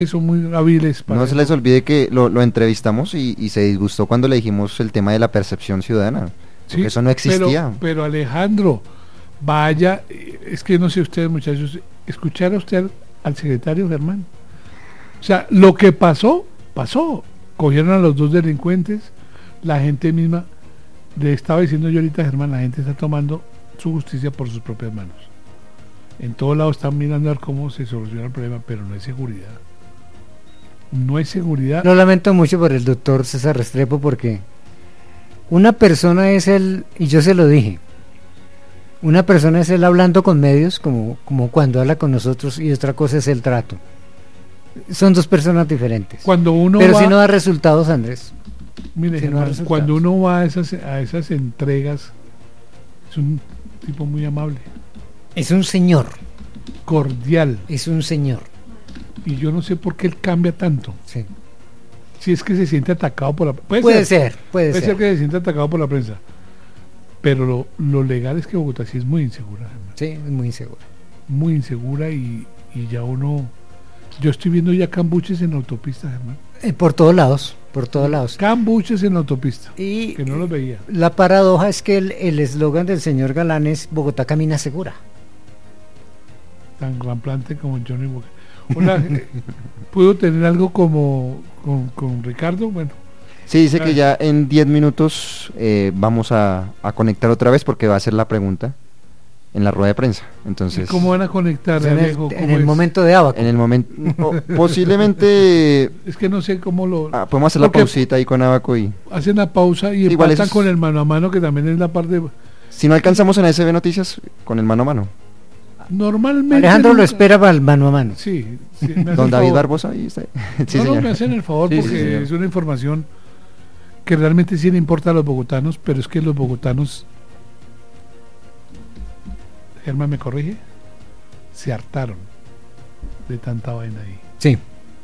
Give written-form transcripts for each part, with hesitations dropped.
son muy hábiles para No se eso. les olvide que lo entrevistamos y se disgustó cuando le dijimos el tema de la percepción ciudadana, porque Sí, eso no existía. pero Alejandro, vaya, es que no sé ustedes muchachos, escuchar a usted al secretario Germán. O sea, lo que pasó, pasó. Cogieron a los dos delincuentes, la gente misma, le estaba diciendo yo ahorita a Germán, la gente está tomando su justicia por sus propias manos. En todo lado están mirando a ver cómo se soluciona el problema, pero no hay seguridad. No hay seguridad. Lo lamento mucho por el doctor César Restrepo, porque una persona es él, y yo se lo dije, una persona es él hablando con medios, como cuando habla con nosotros, y otra cosa es el trato. Son dos personas diferentes. Cuando uno Pero va, si no da resultados, Andrés. mire, si no Germán, da resultados. cuando uno va a esas entregas, es un tipo muy amable, Es un señor, cordial, es un señor. y yo no sé por qué él cambia tanto. Sí. Si es que se siente atacado por la Puede ser. puede ser que se siente atacado por la prensa, pero lo legal es que Bogotá sí es muy insegura, Germán. Sí, es muy inseguro. Muy insegura, y ya uno, yo estoy viendo ya cambuches en la autopista, Germán. Por todos lados, por todos lados. Cambuches en la autopista, Y que no los veía. la paradoja es que el eslogan del señor Galán es Bogotá camina segura. Tan ramplante como Johnny Walker. Hola, ¿puedo tener algo como con Ricardo? Bueno, Sí, dice que ya en 10 minutos vamos a conectar otra vez porque va a hacer la pregunta en la rueda de prensa. Entonces, ¿cómo van a conectar, Alejo? En ¿Cómo el es? momento de Abaco. en el momento, posiblemente Es que no sé cómo lo... podemos hacer la Porque pausita ahí con Abaco y hacen la pausa y Igual empatan eso es- con el mano a mano, que también es la parte... si no alcanzamos en ASB Noticias, con el mano a mano. Normalmente... Alejandro lo nunca- espera para el mano a mano. Sí, me hace Don el David favor. Barbosa, ahí está. Sí, No, señor. me hacen el favor, Sí, sí, porque señor. es una información que realmente sí le importa a los bogotanos, pero es que los bogotanos, Germán me corrige, se hartaron de tanta vaina ahí. Sí.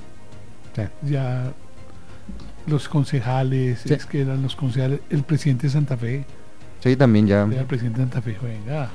Ya los concejales, Sí. es que eran los concejales, el presidente de Santa Fe, Sí, también ya. el presidente de Santa Fe, venga.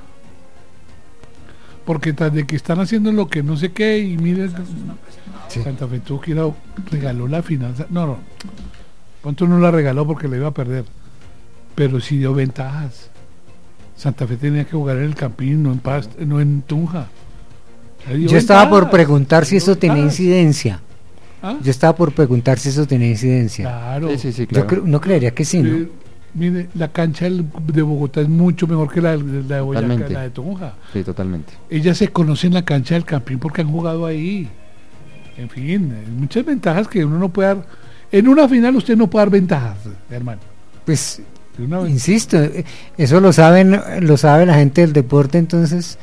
Porque tras de que están haciendo lo que no sé qué, y miren, Sí. Santa Fe tuvo que ir regaló la finanza. No. ¿Cuánto no la regaló porque la iba a perder? Pero sí dio ventajas. Santa Fe tenía que jugar en el Campín, no en no en Tunja. Le dio Yo estaba por ventajas, preguntar si dio eso tenía ventajas. incidencia. ¿Ah? Yo estaba por preguntar si eso tenía incidencia. Claro. Sí, Yo claro. no creería que sí, ¿no? Mire, la cancha de Bogotá es mucho mejor que la de Boyacá, Totalmente. la de Tunja. Sí, totalmente. Ellas se conocen la cancha del Campín porque han jugado ahí. En fin, hay muchas ventajas que uno no puede dar. En una final usted no puede dar ventajas, hermano. Pues De una vez. insisto, eso lo sabe la gente del deporte, entonces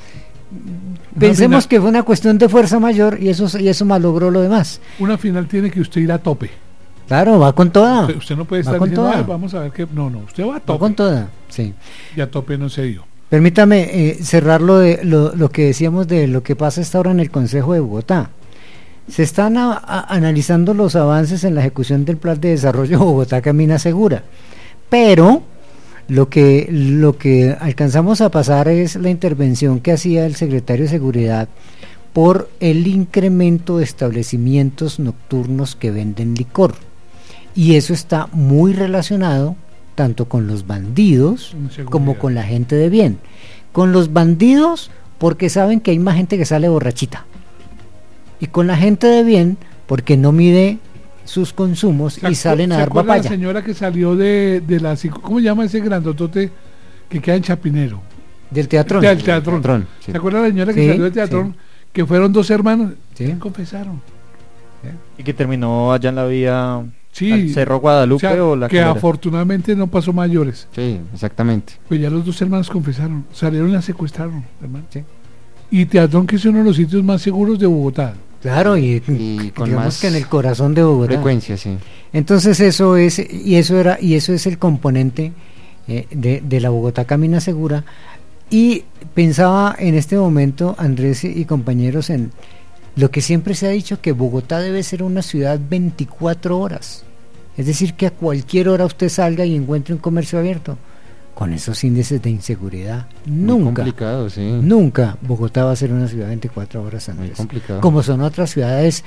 pensemos final- que fue una cuestión de fuerza mayor y eso malogró lo demás. Una final tiene que usted ir a tope. Claro, va con toda. Usted no puede Va estar con diciendo, toda. "Ay, vamos a ver qué. No, usted va a Va tope. con toda, sí. Y a tope no se dio. Permítame cerrar lo que decíamos de lo que pasa hasta ahora en el Consejo de Bogotá. Se están analizando los avances en la ejecución del Plan de Desarrollo Bogotá Camina Segura, pero lo que alcanzamos a pasar es la intervención que hacía el secretario de Seguridad por el incremento de establecimientos nocturnos que venden licor. Y eso está muy relacionado tanto con los bandidos Inseguridad. como con la gente de bien. Con los bandidos porque saben que hay más gente que sale borrachita. Y con la gente de bien porque no mide sus consumos y salen a ¿Se dar acuerda la papaya. señora que salió de la... ¿Cómo se llama ese grandotote que queda en Chapinero? Del teatro. Del teatrón. Patrón, sí. ¿Se acuerda la señora que Sí, salió del teatrón? sí. Que fueron dos hermanos. Sí. Ya confesaron. Y que terminó allá en la vía Sí. al Cerro Guadalupe O sea, o la que Calera. afortunadamente no pasó mayores. Sí, exactamente. Pues ya los dos hermanos confesaron. Salieron y la secuestraron, hermano. Sí. Y Teatrón, que es uno de los sitios más seguros de Bogotá. Claro, y con digamos más que en el corazón de Bogotá. frecuencia, sí. Entonces eso es, y eso es el componente de la Bogotá Camina Segura. Y pensaba en este momento, Andrés y compañeros, en lo que siempre se ha dicho, que Bogotá debe ser una ciudad 24 horas. Es decir, que a cualquier hora usted salga y encuentre un comercio abierto. Con esos índices de inseguridad, Muy nunca, complicado, sí. nunca Bogotá va a ser una ciudad 24 horas, Muy Andrés. complicado. Como son otras ciudades